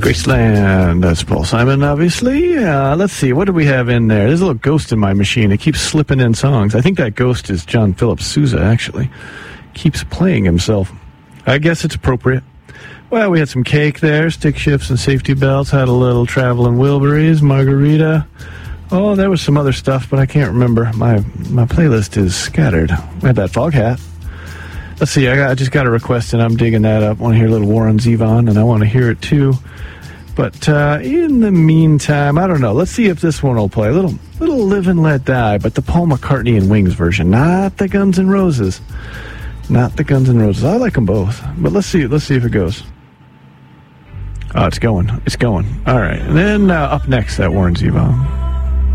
Graceland, that's Paul Simon, obviously. Let's see, what do we have in there? There's a little ghost in my machine. It keeps slipping in songs. I think that ghost is John Philip Sousa, actually. Keeps playing himself. I guess it's appropriate. Well, we had some cake there, stick shifts and safety belts. Had a little Traveling Wilburys, margarita. Oh, there was some other stuff, but I can't remember. My playlist is scattered. We had that Fog Hat. Let's see, I just got a request, and I'm digging that up. I want to hear a little Warren Zevon, and I want to hear it too. But in the meantime, I don't know. Let's see if this one will play. A little Live and Let Die, but the Paul McCartney and Wings version, not the Guns N' Roses. Not the Guns N' Roses. I like them both, but let's see if it goes. Oh, it's going. All right. And then up next, that Warren Zevon.